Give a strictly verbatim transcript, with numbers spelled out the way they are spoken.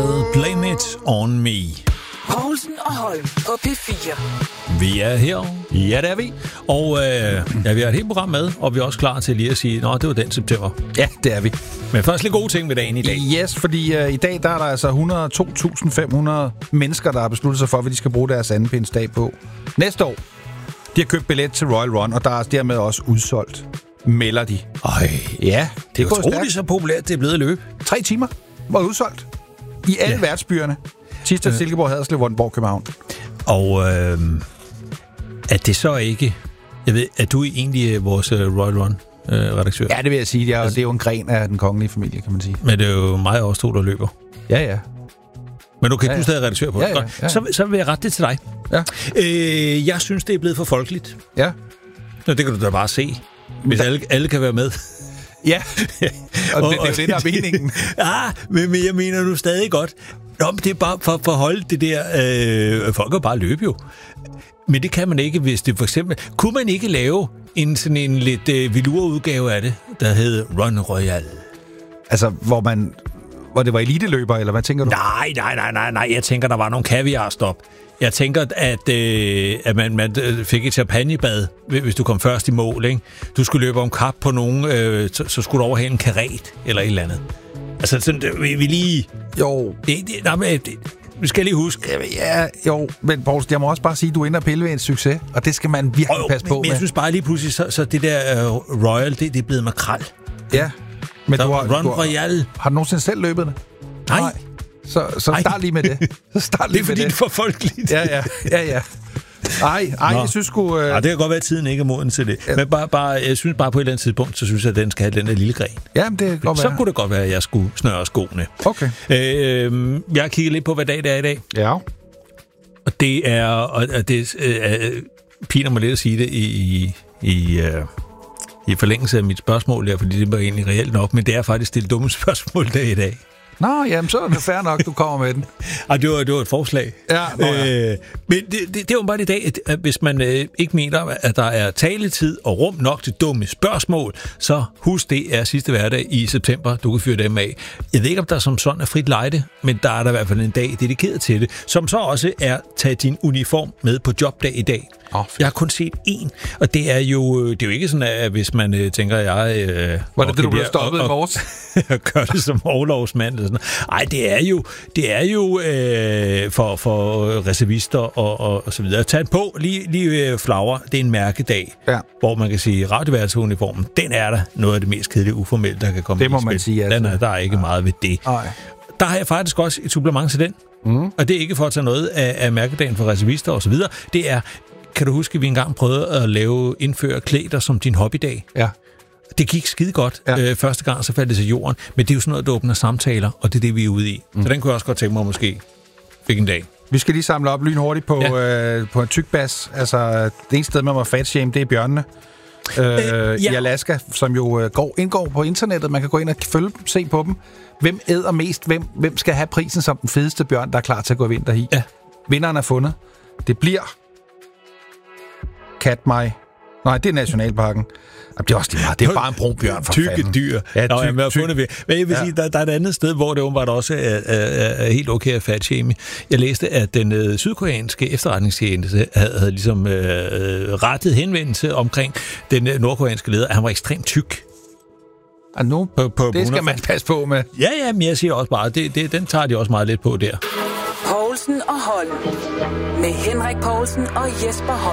med Blame It On Me. Poulsen og Holm på P fire. Vi er her. Ja, det er vi. Og øh, ja, vi har et helt program med, og vi er også klar til lige at sige, nå, det var den september. Ja, det er vi. Men først lidt gode ting med dagen i dag. Yes, fordi uh, i dag der er der altså et hundrede og to tusind fem hundrede mennesker, der har besluttet sig for, hvad de skal bruge deres andepindsdag på næste år. De har købt billet til Royal Run, og der er dermed også udsolgt, melder de. Øj, ja, det, det er utroligt så populært, det er blevet at løbe. Tre timer var udsolgt i alle ja. værtsbyerne. Sidste øh. Silkeborg, Haderslev, Vordingborg, København. Og øh, er det så ikke... Jeg ved, er du egentlig vores uh, Royal Run-redaktør? Ja, det vil jeg sige. Det er, altså, det er jo en gren af den kongelige familie, kan man sige. Men det er jo mig og os to, der løber. Ja, ja. Men okay, ja, ja. du er stadig redaktør på det. Ja, ja, ja. Så, så vil jeg rette det til dig. Ja. Øh, jeg synes, det er blevet for folkeligt. Ja. Nå, det kan du da bare se. Hvis alle, alle kan være med. Ja, og, og det, det er jo det, der er meningen. Ja, men, men jeg mener nu stadig godt. Nå, men det er bare for, for at holde det der... Øh, folk kan bare løbe jo. Men det kan man ikke, hvis det for eksempel... Kunne man ikke lave en sådan en lidt øh, velure-udgave af det, der hed Run Royal? Altså, hvor man... Hvor det var eliteløber, eller hvad tænker du? Nej, nej, nej, nej, nej. Jeg tænker, der var nogle kaviarstop. Jeg tænker, at, øh, at man, man fik et champagnebad, hvis du kom først i mål, ikke? Du skulle løbe om kap på nogen, øh, så, så skulle du overhale en karet, eller et eller andet. Altså, sådan, vi, vi lige... Jo. Det, det, nej, men, det, vi skal lige huske. Ja, jo, men Poulsen, jeg må også bare sige, at du er inde og pille ved en succes, og det skal man virkelig oh, passe på men, med. Men jeg synes bare lige pludselig, så, så det der uh, Royal, det, det er blevet makrel. Ja, men så du har... Run du har, Royal. Har du nogensinde selv løbet det? Nej. Nej. Så, så start lige med det. Så start lige det er fordi, med det. det er for folkeligt. Ja, ja, ja, ja. Ej, ej, Nå. jeg synes sgu... Øh... Ja, det kan godt være, at tiden ikke er moden til det. Ja. Men bare, bare, jeg synes bare på et eller andet tidspunkt, så synes jeg, at den skal have den der lille gren. Jamen, det kan godt så være. kunne det godt være, at jeg skulle snøre skoene. Okay. Øh, jeg har kigget lidt på, hvad dag det er i dag. Ja. Og det er... Og det øh, piner mig lidt at sige det i... i, i øh, i forlængelse af mit spørgsmål der, fordi det var egentlig reelt nok, men det er faktisk det dumme spørgsmål der i dag. Nå, jamen så er det fair nok, du kommer med den. Ej, det var, det var et forslag. Ja, nå, ja. Øh, men det, det, det er jo bare i dag, at hvis man øh, ikke mener, at der er taletid og rum nok til dumme spørgsmål, så husk, det er sidste hverdag i september, du kan fyre dem af. Jeg ved ikke, om der som sådan er frit lejde, men der er der i hvert fald en dag dedikeret til det, som så også er tage din uniform med på jobdag i dag. Oh, jeg har kun set én, og det er jo det er jo ikke sådan, at hvis man øh, tænker, at jeg... Øh, Var det det, du blev stoppet og, i morges? Og gør det som overlovsmand. Nej, det er jo, det er jo øh, for, for reservister og, og, og så videre. Tag på, lige, lige øh, flagre, det er en mærkedag, ja. Hvor man kan sige, radioværelsesuniformen, den er der noget af det mest kedelige uformelle, der kan komme det må man sige, altså. Den er, der er ikke ja. meget ved det. Ej. Der har jeg faktisk også et supplement til den, mm. og det er ikke for at tage noget af, af mærkedagen for reservister og så videre. Det er... Kan du huske, at vi engang prøvede at lave indføre klæder som din hobbydag? Ja. Det gik skide godt. Ja. Øh, første gang, så faldt det til jorden. Men det er jo sådan noget, der åbner samtaler, og det er det, vi er ude i. Mm. Så den kunne jeg også godt tænke mig, måske fik en dag. Vi skal lige samle op lynhurtigt på, ja. øh, på en tyk bas. Altså, det eneste sted, man må fatshame, det er bjørnene. Øh, øh, ja. I Alaska, som jo øh, går, indgår på internettet. Man kan gå ind og følge dem, se på dem. Hvem æder mest? Hvem, hvem skal have prisen som den fedeste bjørn, der er klar til at gå vinter i? Ja. Vinderen er fundet. Det bliver... Katmai. Nej, det er Nationalparken. Det er også lige meget. Det er bare en brunbjørn for tykke fanden. dyr. Ja, Nå, tyk, jamen, tyk. Fundet ved. Men jeg vil ja. sige, der, der er et andet sted, hvor det åbenbart også er, er, er helt okay at fatshame. Jeg læste, at den øh, sydkoreanske efterretningstjeneste havde, havde ligesom øh, rettet henvendelse omkring den øh, nordkoreanske leder, at han var ekstremt tyk. Og nu, på, på det skal man passe på med. Ja, ja, men jeg siger også bare, det, det, den tager de også meget lidt på der. Poulsen og Holm. Med Henrik Poulsen og Jesper Holm.